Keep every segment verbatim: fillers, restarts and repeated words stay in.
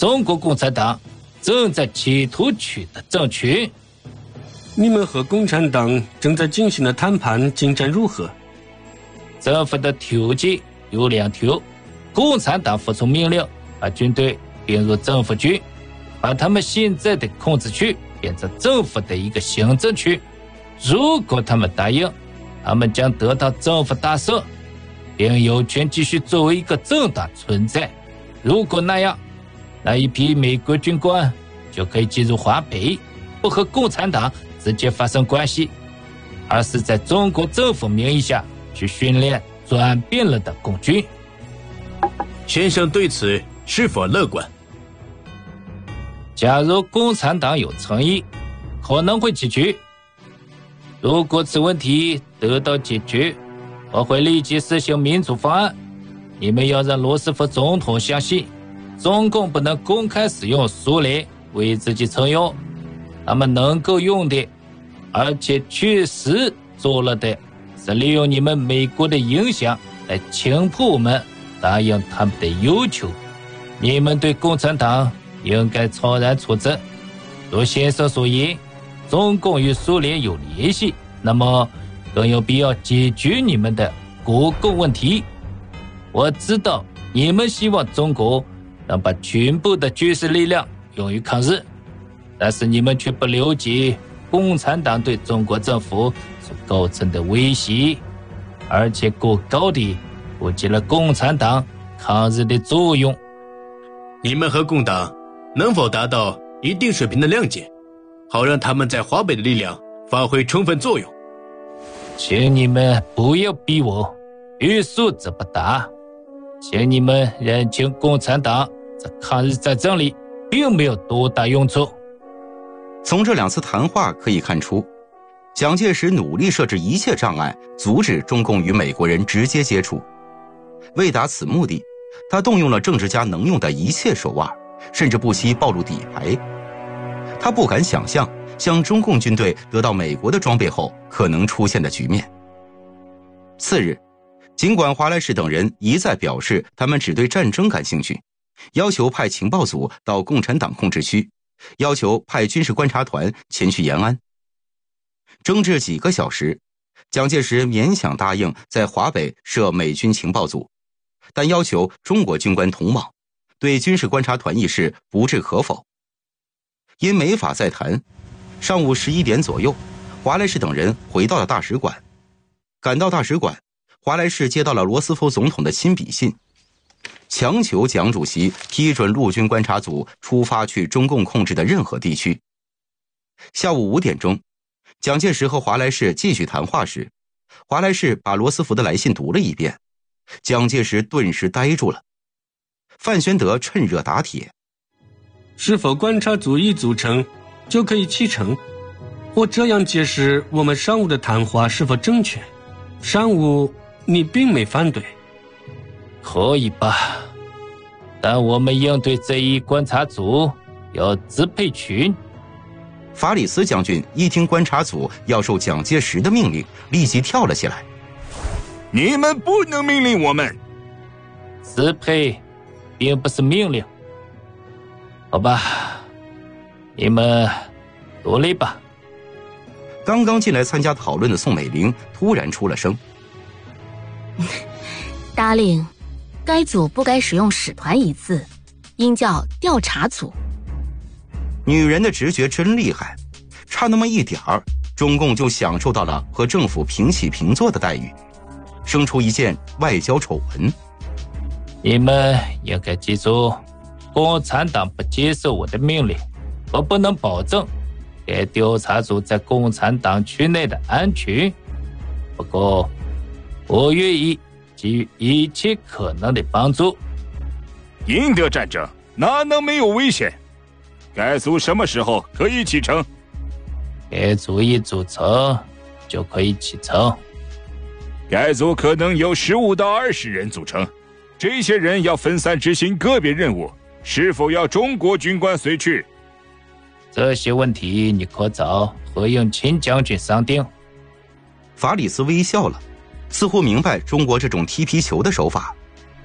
中国共产党正在企图取得政权。 你们和共产党正在进行的谈判进展如何？ 政府的条件有两条，共产党服从命令，把军队编入政府军，把他们现在的控制区变成政府的一个行政区。如果他们答应，他们将得到政府大赦，并有权继续作为一个政党存在。如果那样，那一批美国军官就可以进入华北，不和共产党直接发生关系，而是在中国政府名义下去训练转变了的共军。 先生对此是否乐观？ 假如共产党有诚意，可能会解决。如果此问题得到解决，我会立即实行民主方案。你们要让罗斯福总统相信，中共不能公开使用苏联为自己撑腰，他们能够用的，而且确实做了的，是利用你们美国的影响来强迫我们答应他们的要求。你们对共产党应该超然处之。如先生所言，中共与苏联有联系，那么更有必要解决你们的国共问题。我知道你们希望中国能把全部的军事力量用于抗日，但是你们却不了解共产党对中国政府所构成的威胁，而且过高地估计了共产党抗日的作用。 你们和共党能否达到一定水平的谅解，好让他们在华北的力量发挥充分作用？ 请你们不要逼我，欲速则不达。请你们认清共产党在抗日战争里并没有多大用处。 从这两次谈话可以看出，蒋介石努力设置一切障碍，阻止中共与美国人直接接触。为达此目的，他动用了政治家能用的一切手腕，甚至不惜暴露底牌。他不敢想象向中共军队得到美国的装备后可能出现的局面。次日，尽管华莱士等人一再表示他们只对战争感兴趣，要求派情报组到共产党控制区，要求派军事观察团前去延安。争执几个小时，蒋介石勉强答应在华北设美军情报组，但要求中国军官同往，对军事观察团一事不置可否。因没法再谈，上午十一点左右，华莱士等人回到了大使馆。赶到大使馆，华莱士接到了罗斯福总统的亲笔信，强求蒋主席批准陆军观察组出发去中共控制的任何地区。下午五点钟，蒋介石和华莱士继续谈话时，华莱士把罗斯福的来信读了一遍，蒋介石顿时呆住了。范宣德趁热打铁： 是否观察组一组成就可以启程？我这样解释我们上午的谈话是否正确？上午你并没反对。 可以吧，但我们应对这一观察组有支配权。 法里斯将军一听观察组要受蒋介石的命令，立即跳了起来： 你们不能命令我们。 支配并不是命令。好吧，你们独立吧。 刚刚进来参加讨论的宋美龄突然出了声： 答令，该组不该使用使团一字，应叫调查组。 女人的直觉真厉害，差那么一点儿，中共就享受到了和政府平起平坐的待遇，生出一件外交丑闻。 你们应该记住，共产党不接受我的命令，我不能保证该调查组在共产党区内的安全。不过，我愿意给予一切可能的帮助。 赢得战争哪能没有危险？该组什么时候可以启程？ 该组一组成就可以启程。 该组可能由十五到二十人组成，这些人要分散执行个别任务。是否要中国军官随去？ 这些问题你可找何应钦将军商定。 法里斯微笑了，似乎明白中国这种踢皮球的手法。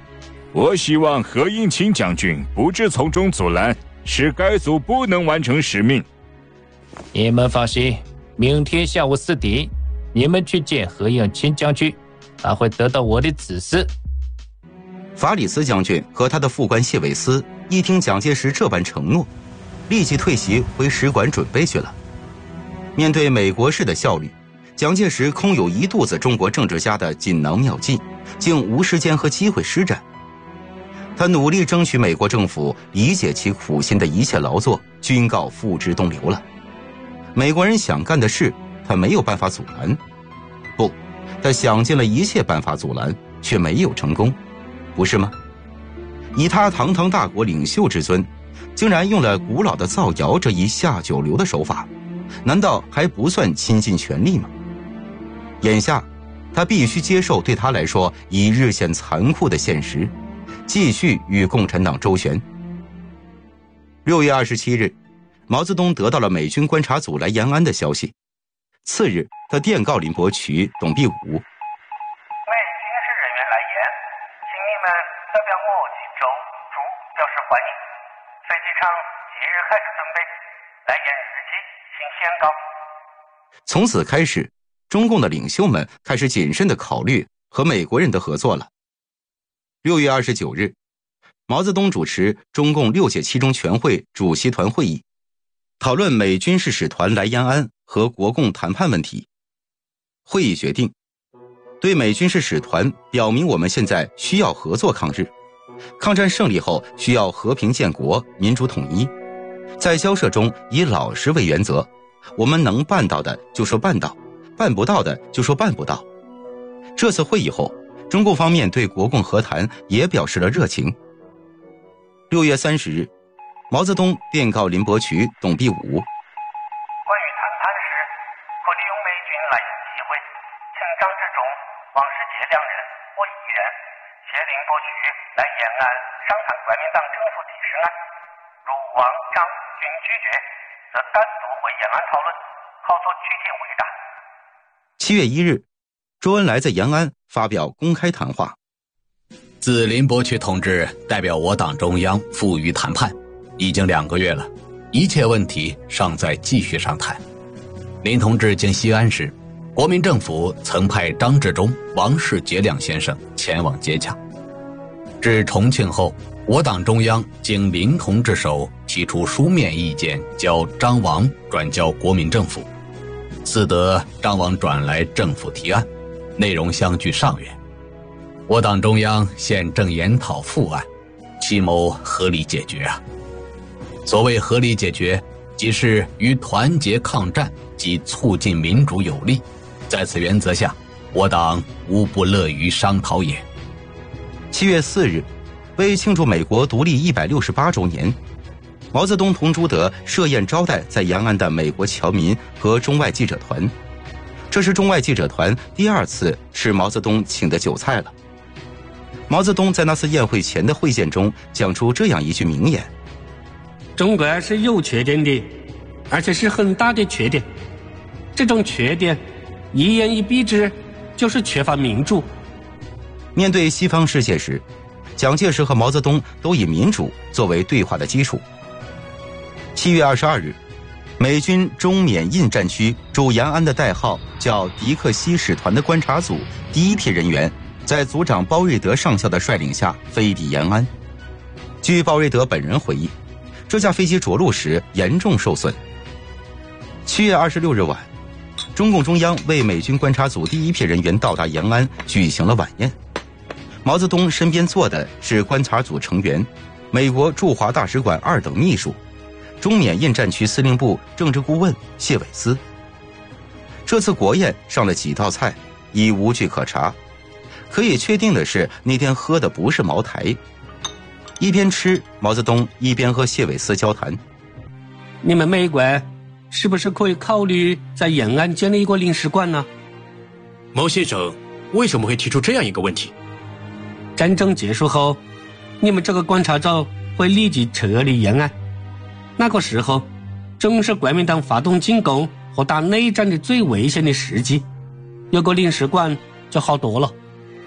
我希望何应钦将军不致从中阻拦，使该组不能完成使命。 你们放心，明天下午四点，你们去见何应钦将军，他会得到我的指示。 法里斯将军和他的副官谢韦斯一听蒋介石这般承诺，立即退席回使馆准备去了。面对美国式的效率，蒋介石空有一肚子中国政治家的锦囊妙计，竟无时间和机会施展。他努力争取美国政府理解其苦心的一切劳作，均告付之东流了。美国人想干的事，他没有办法阻拦。不，他想尽了一切办法阻拦，却没有成功，不是吗？以他堂堂大国领袖之尊，竟然用了古老的造谣这一下九流的手法，难道还不算倾尽全力吗？眼下，他必须接受对他来说已日渐残酷的现实，继续与共产党周旋。六月二十七日，毛泽东得到了美军观察组来延安的消息。次日，他电告林伯渠、董必武：美军事人员来延，请你们代表我及周、朱表示欢迎。飞机场即日开始准备，来延日期请宣告。 从此开始，中共的领袖们开始谨慎地考虑和美国人的合作了。六月二十九日，毛泽东主持中共六届七中全会主席团会议，讨论美军事使团来延安和国共谈判问题。会议决定，对美军事使团表明我们现在需要合作抗日，抗战胜利后需要和平建国、民主统一，在交涉中以老实为原则，我们能办到的就说办到，办不到的就说办不到。这次会议后，中共方面对国共和谈也表示了热情。六月三十日，毛泽东电告林伯渠、董必武：关于谈判时，可利用美军来延机会，请张治中、王世杰两人或一人携林伯渠来延安商谈国民党政府提示案。如王、张均拒绝，则单独回延安讨论，好做具体回答。 七月一日，周恩来在延安发表公开谈话。 自林伯渠同志代表我党中央赴豫谈判已经两个月了，一切问题尚在继续商谈。林同志经西安时，国民政府曾派张治中、王世杰两先生前往接洽。至重庆后，我党中央经林同志手提出书面意见，交张王转交国民政府，似得张王转来政府提案，内容相距尚远。我党中央现正研讨复案，期谋合理解决啊。所谓合理解决，即是与团结抗战及促进民主有利，在此原则下，我党无不乐于商讨也。 七月四日，为庆祝美国独立一百六十八周年，毛泽东同朱德设宴招待在延安的美国侨民和中外记者团。这是中外记者团第二次吃毛泽东请的酒菜了。毛泽东在那次宴会前的会见中讲出这样一句名言： 中国是有缺点的，而且是很大的缺点。这种缺点一言以蔽之，就是缺乏民主。 面对西方世界时，蒋介石和毛泽东都以民主作为对话的基础。七月二十二日，美军中缅印战区驻延安的代号叫迪克西使团的观察组第一批人员，在组长包瑞德上校的率领下飞抵延安。据包瑞德本人回忆，这架飞机着陆时严重受损。七月二十六日晚，中共中央为美军观察组第一批人员到达延安举行了晚宴。毛泽东身边坐的是观察组成员，美国驻华大使馆二等秘书，中缅印战区司令部政治顾问谢伟思。这次国宴上了几道菜，已无据可查。可以确定的是，那天喝的不是茅台。一边吃，毛泽东一边和谢伟思交谈： 你们美国是不是可以考虑在延安建立一个领事馆呢？ 毛先生为什么会提出这样一个问题？ 战争结束后，你们这个观察组会立即撤离延安，那个时候正是国民党发动进攻和打内战的最危险的时机，有个领事馆就好多了。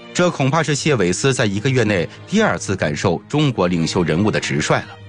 这恐怕是谢韦斯在一个月内第二次感受中国领袖人物的直率了。